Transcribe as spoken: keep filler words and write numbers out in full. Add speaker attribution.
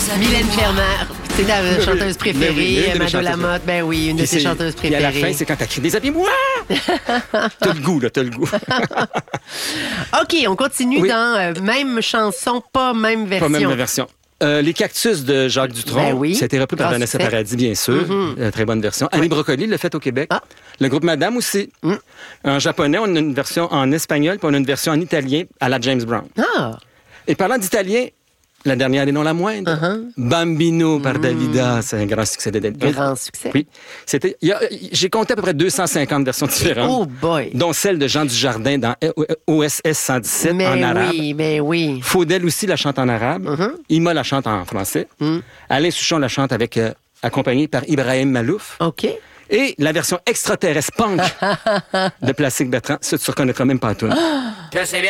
Speaker 1: Mylène Farmer, c'est ta chanteuse préférée.
Speaker 2: oui, oui,
Speaker 1: Mado Lamotte, ben oui, une de ses chanteuses
Speaker 2: Puis
Speaker 1: préférées.
Speaker 2: à la fin, c'est quand t'as crié « Déshabille-moi! » T'as le goût, là, t'as le goût.
Speaker 1: OK, on continue
Speaker 2: Oui.
Speaker 1: dans euh, même chanson, pas même version.
Speaker 2: Pas même la version. Euh, les cactus de Jacques Dutronc,
Speaker 1: Ben oui.
Speaker 2: ça a été repris par
Speaker 1: Grand
Speaker 2: Vanessa
Speaker 1: succès.
Speaker 2: Paradis, bien sûr.
Speaker 1: Mm-hmm.
Speaker 2: Euh, très bonne version. Annie Brocoli l'a fait au Québec.
Speaker 1: Ah.
Speaker 2: Le groupe Madame aussi.
Speaker 1: Mm.
Speaker 2: En japonais, on a une version en espagnol, puis on a une version en italien à la James Brown.
Speaker 1: Ah!
Speaker 2: Et parlant d'italien, la dernière et non la moindre,
Speaker 1: Uh-huh.
Speaker 2: Bambino par Dalida, c'est un grand succès de Dalida.
Speaker 1: Grand succès.
Speaker 2: Oui. C'était, il y a- j'ai compté à peu près deux cent cinquante versions différentes.
Speaker 1: Oh boy!
Speaker 2: Dont celle de Jean Dujardin dans O S S cent dix-sept
Speaker 1: Mais
Speaker 2: en arabe.
Speaker 1: oui, mais oui.
Speaker 2: Faudel aussi la chante en arabe.
Speaker 1: Mm-hmm.
Speaker 2: Ima la chante en français.
Speaker 1: Mm.
Speaker 2: Alain Souchon la chante avec, euh, accompagné par Ibrahim Malouf.
Speaker 1: OK.
Speaker 2: Et la version extraterrestre punk de Plastique Bertrand, ça, tu reconnaîtras même pas tout.
Speaker 3: Que c'est bien.